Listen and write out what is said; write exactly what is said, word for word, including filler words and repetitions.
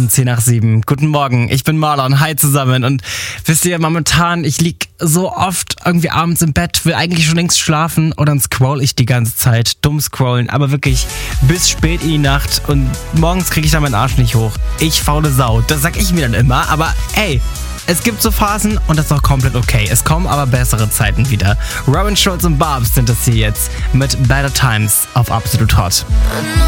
um zehn nach sieben. Guten Morgen, ich bin Marlon. Hi zusammen. Und wisst ihr, momentan, ich lieg so oft irgendwie abends im Bett, will eigentlich schon längst schlafen und dann scroll ich die ganze Zeit. Dumm scrollen, aber wirklich bis spät in die Nacht und morgens kriege ich dann meinen Arsch nicht hoch. Ich faule Sau. Das sag ich mir dann immer, aber ey, es gibt so Phasen und das ist auch komplett okay. Es kommen aber bessere Zeiten wieder. Robin Schulz und Barbs sind das hier jetzt mit Better Times auf Absolut Hot.